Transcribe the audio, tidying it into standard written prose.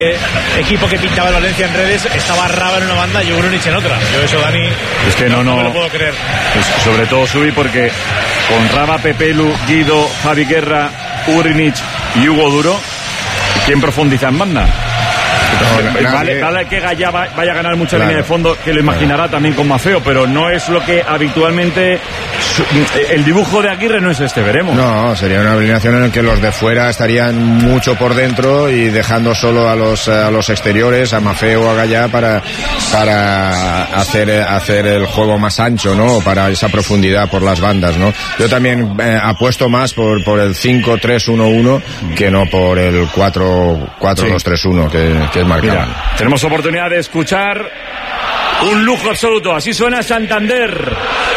equipo que pintaba el Valencia en redes estaba Raba en una banda y Grunic en otra. Yo eso, Dani, es que no me lo puedo creer. Pues sobre todo Subi, porque con Raba, Pepelu, Guido, Javi Guerra, Grunic y Hugo Duro, ¿quién profundiza en banda? Vale que Gallá vaya a ganar mucha línea de fondo, que lo imaginará también con Mafeo, pero no es lo que habitualmente el dibujo de Aguirre no es este, veremos. No, sería una alineación en la que los de fuera estarían mucho por dentro y dejando solo a los exteriores, a Mafeo o a Gallá para hacer el juego más ancho, ¿no? Para esa profundidad por las bandas, ¿no? Yo también apuesto más por el 5-3-1-1 que no por el 4-2-3-1 que es marcado. Tenemos oportunidad de escuchar un lujo absoluto. Así suena Santander.